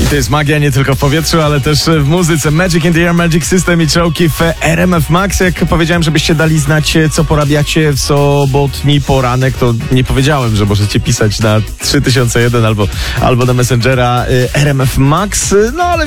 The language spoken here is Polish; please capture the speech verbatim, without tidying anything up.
To jest magia nie tylko w powietrzu, ale też w muzyce. Magic in the Air, Magic System i czołki w R M F Max. Jak powiedziałem, żebyście dali znać, co porabiacie w sobotni poranek, to nie powiedziałem, że możecie pisać na trzy tysiące jeden albo, albo na Messengera R M F Max. No ale